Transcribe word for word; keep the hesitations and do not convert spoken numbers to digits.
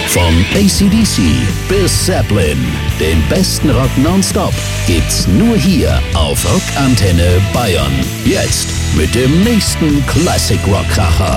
Von A C D C bis Zeppelin, den besten Rock nonstop gibt's nur hier auf Rockantenne Bayern. Jetzt mit dem nächsten Classic Rock Kracher.